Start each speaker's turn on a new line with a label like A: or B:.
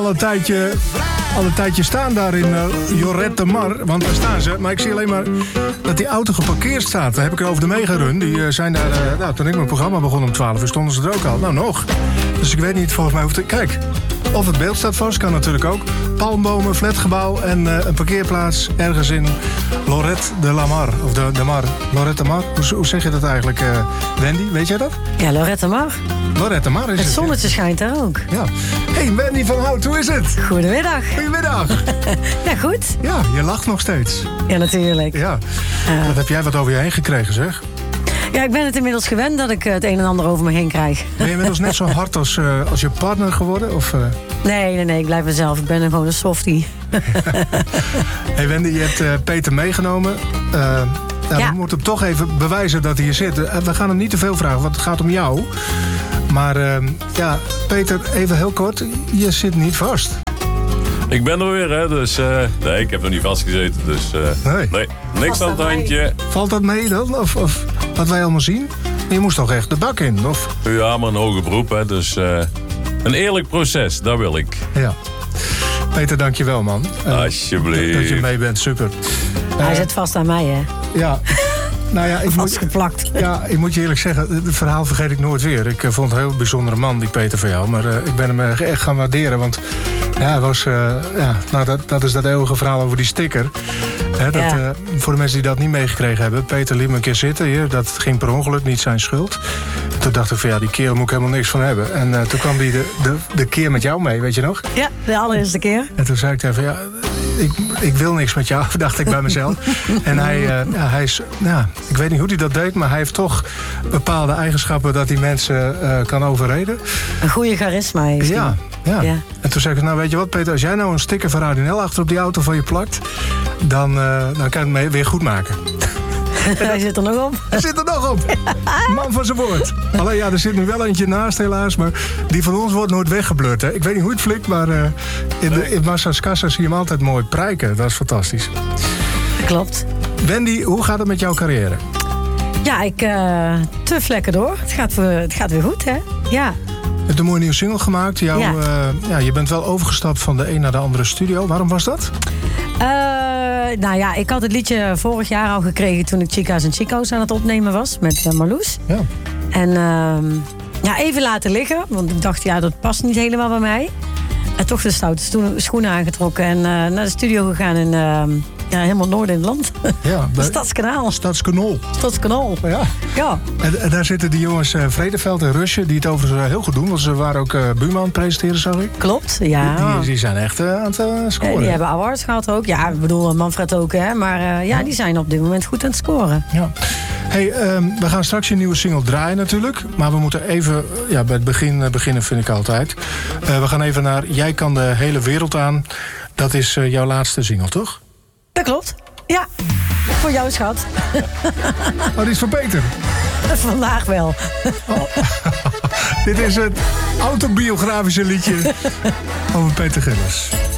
A: Al een tijdje staan daar in Lloret de Mar. Want daar staan ze. Maar ik zie alleen maar dat die auto geparkeerd staat. Daar heb ik er over de megarun. Die zijn daar... toen ik mijn programma begon om 12 uur stonden ze er ook al. Nou, nog. Dus ik weet niet, volgens mij hoeft het... Kijk, of het beeld staat vast, kan natuurlijk ook. Palmbomen, flatgebouw en een parkeerplaats ergens in Lloret de la Mar. Of de Mar. Lloret de Mar. Hoe zeg je dat eigenlijk, Wendy? Weet jij dat?
B: Ja, Lloret de Mar.
A: Lloret de Mar is het.
B: Het zonnetje schijnt daar ook.
A: Ja. Hey, Wendy van Hout, hoe is het?
B: Goedemiddag.
A: Goedemiddag.
B: Ja, goed.
A: Ja, je lacht nog steeds.
B: Ja, natuurlijk.
A: Ja. Wat heb jij wat over je heen gekregen, zeg?
B: Ja, ik ben het inmiddels gewend dat ik het een en ander over me heen krijg.
A: Ben je inmiddels net zo hard als je partner geworden? Of,
B: Nee, ik blijf mezelf. Ik ben gewoon een softie.
A: Hey Wendy, je hebt Peter meegenomen. We moeten hem toch even bewijzen dat hij hier zit. We gaan hem niet te veel vragen, want het gaat om jou. Maar Peter, even heel kort. Je zit niet vast.
C: Ik ben er weer, hè, dus... nee, ik heb nog niet vastgezeten, dus... nee, niks aan het handje.
A: Valt dat mee dan? Of wat wij allemaal zien? Je moest toch echt de bak in, of?
C: Ja, maar een hoger beroep, hè, dus... een eerlijk proces, dat wil ik.
A: Ja. Peter, dankjewel, man.
C: Alsjeblieft.
A: Dat je mee bent, super.
B: Hij zit vast aan mij, hè?
A: Ja. Nou ja,
B: vastgeplakt.
A: Ik moet je eerlijk zeggen, het verhaal vergeet ik nooit weer. Ik vond het een heel bijzondere man, die Peter van jou. Maar ik ben hem echt gaan waarderen, want hij was... dat is dat eeuwige verhaal over die sticker. Voor de mensen die dat niet meegekregen hebben... Peter liet me een keer zitten hier. Dat ging per ongeluk, niet zijn schuld. Toen dacht ik van die kerel moet ik helemaal niks van hebben. En toen kwam hij de keer met jou mee, weet je nog?
B: Ja, de allereerste keer.
A: En toen zei ik tegen van ik wil niks met jou, dacht ik bij mezelf. En hij is, ik weet niet hoe hij dat deed, maar hij heeft toch bepaalde eigenschappen dat hij mensen kan overreden.
B: Een goede charisma heeft hij.
A: Ja. En toen zei ik, weet je wat Peter, als jij nou een sticker van Radio NL achter op die auto van je plakt, dan kan je het weer goed maken.
B: Hij zit er nog op.
A: Hij zit er nog op. Man van zijn woord. Alleen er zit nu wel eentje naast helaas, maar die van ons wordt nooit weggeblurred. Hè? Ik weet niet hoe het flikt, maar in Massa's Kassa zie je hem altijd mooi prijken. Dat is fantastisch.
B: Klopt.
A: Wendy, hoe gaat het met jouw carrière?
B: Ja, ik tuf lekker door. Het gaat weer goed, hè? Ja.
A: Je hebt een mooie nieuwe single gemaakt. Je bent wel overgestapt van de een naar de andere studio. Waarom was dat?
B: Ik had het liedje vorig jaar al gekregen toen ik Chica's en Chico's aan het opnemen was met Marloes. Ja. En even laten liggen, want ik dacht dat past niet helemaal bij mij. En toch de stoute schoenen aangetrokken en naar de studio gegaan in helemaal noord in het land. Ja, Stadskanaal. Stadskanaal. Ja.
A: En daar zitten die jongens Vredeveld en Rusje, die het overigens heel goed doen. Want ze waren ook buurman aan het presenteren, zag ik.
B: Klopt, ja.
A: Die zijn echt aan het scoren.
B: Die hebben awards gehad ook. Ja, ik bedoel Manfred ook, hè. Maar die zijn op dit moment goed aan het scoren.
A: Ja. Hey, we gaan straks je nieuwe single draaien natuurlijk. Maar we moeten even, bij het beginnen vind ik altijd. We gaan even naar Jij kan de hele wereld aan. Dat is jouw laatste single, toch?
B: Dat klopt, ja. Voor jou, schat.
A: Oh, die is voor Peter?
B: Vandaag wel.
A: Oh. Dit is het autobiografische liedje over Peter Gillis.